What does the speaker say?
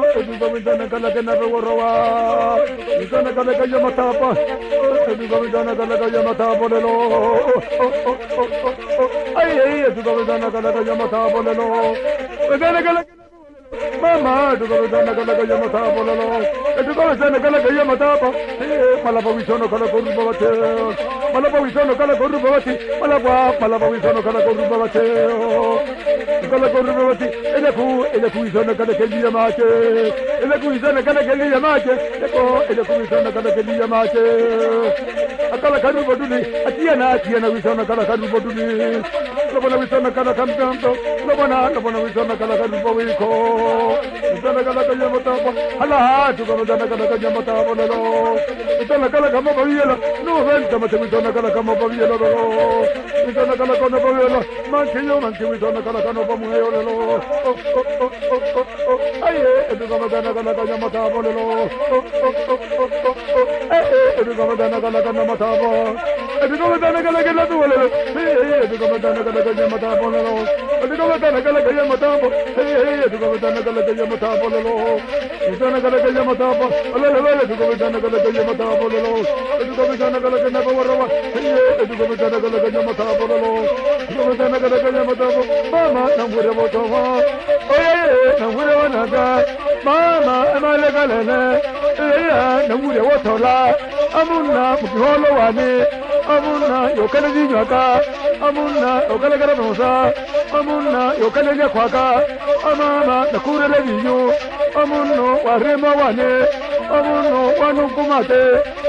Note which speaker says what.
Speaker 1: edu gomidana kala kena rowa idana kala kaya matapa edu gomidana kala kaya matapa lelo ay edu gomidana kala kaya matapa lelo idana kala mama edu gomidana kala kaya matapa lelo edu gomidana kala kaya matapa malabawisono kala koru bawate malabawisono kala koru bawati malabawisono kala koru bawate kala koru bawati eleku isono kala keliya mache eleku isono kala keliya mache eleku isono kala keliya mache akala karu boduli atiana wisono kala karu boduli lobona wisono kala kamtanto lobona wisono kala karu bawiko wisono kala kaya matapa hala tu kala kaya matapa lelo wisono kala kama bawiyela no ven kama wisono kala kama bawiyela lelo wisono kala kama bawiyela manke wisono kala kama bawiyela lelo aye edu kama kala matapa lelo edu kama kala matapa edu kama kala lelo edu kama kala matapa lelo edu kama kala matapa edu kama kala matapa lelo wisono kala matapa lelo edu kama kala matapa lelo edu kama kala bawarawa edu kama kala matapa lelo edu kama kala matapa mama namure botawa namure wanaga mama amale galene namure wotola amuna mukiholo wane amuna yokale jinyaka amuna yokale garamosa amuna yokale nyakwaka amama nakure lebiyo amuno warema wane amuno wanukumate